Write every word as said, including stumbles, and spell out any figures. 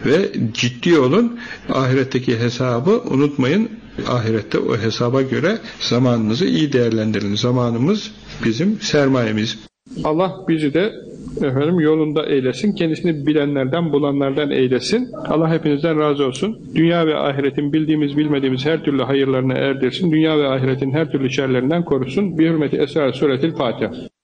ve ciddi olun. Ahiretteki hesabı unutmayın. Ahirette o hesaba göre zamanınızı iyi değerlendirin. Zamanımız bizim sermayemiz. Allah bizi de efendim yolunda eylesin. Kendisini bilenlerden, bulanlardan eylesin. Allah hepinizden razı olsun. Dünya ve ahiretin bildiğimiz, bilmediğimiz her türlü hayırlarına erdirsin. Dünya ve ahiretin her türlü şerlerinden korusun. Bi hürmeti Esrar Suretil Fatiha.